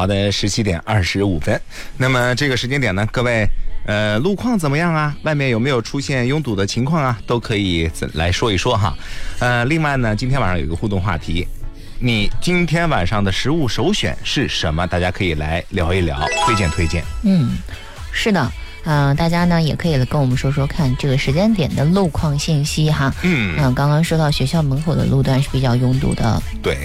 好的，17:25。那么这个时间点呢，各位路况怎么样啊？外面有没有出现拥堵的情况啊？都可以来说一说哈。另外呢，今天晚上有一个互动话题，你今天晚上的食物首选是什么？大家可以来聊一聊，推荐。 是的。大家呢也可以跟我们说说看这个时间点的路况信息哈。刚刚说到学校门口的路段是比较拥堵的。 对。